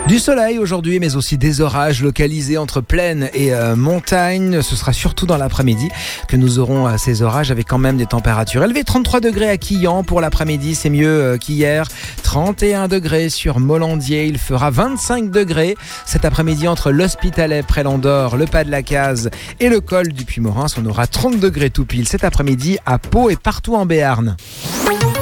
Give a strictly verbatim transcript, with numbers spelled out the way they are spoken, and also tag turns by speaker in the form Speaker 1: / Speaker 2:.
Speaker 1: Du soleil aujourd'hui, mais aussi des orages localisés entre plaine et euh, montagne. Ce sera surtout dans l'après-midi que nous aurons euh, ces orages avec quand même des températures élevées. trente-trois degrés à Quillan pour l'après-midi, c'est mieux euh, qu'hier. trente et un degrés sur Molandier, il fera vingt-cinq degrés cet après-midi entre l'Hospitalet, près l'Andorre, le Pas de la Case et le col du Puy-Morens. On aura trente degrés tout pile cet après-midi à Pau et partout en Béarn.